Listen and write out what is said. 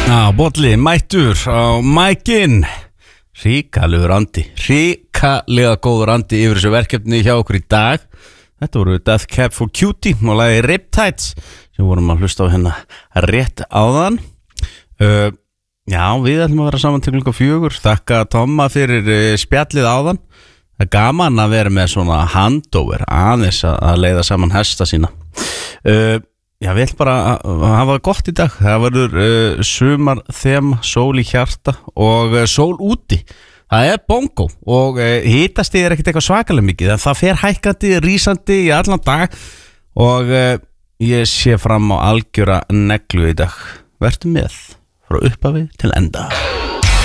Bolli, mættur á mækin. Ríkalegur andi, ríkalega góður andi yfir þessu verkefni hjá okkur í dag. Þetta voru Death Cab for Cutie og lagi Riptides sem vorum að hlusta á hérna rétt áðan. Já, við ætlum að vera saman til klukkan 4. Þakka Tomma fyrir spjallið áðan. Það er gaman að vera með svona handover aðeins að leiða saman hesta sína. Já, við ætlum bara að hafa gott í dag. Það verður sumar þema, sól í hjarta og sól úti. Það er bongo og hitastig er ekkert eitthvað svakalega mikið en það fer hækkandi, rísandi í allan dag og ég sé fram á algjöra neglu í dag. Vertu með frá upphafi til enda.